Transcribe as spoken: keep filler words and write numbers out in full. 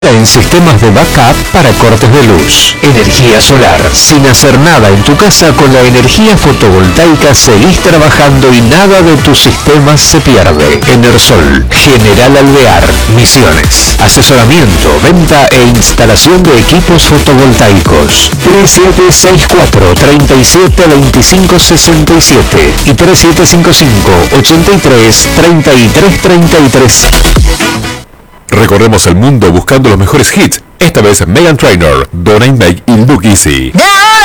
En sistemas de backup para cortes de luz. Energía solar. Sin hacer nada en tu casa, con la energía fotovoltaica seguís trabajando y nada de tus sistemas se pierde. Enersol. General Alvear. Misiones. Asesoramiento, venta e instalación de equipos fotovoltaicos. tres siete seis cuatro, tres siete dos cinco seis siete y tres siete cinco cinco, ocho tres, tres tres tres tres. Recorremos el mundo buscando los mejores hits. Esta vez Meghan Trainor, Don't I Make It Look Easy. Yeah.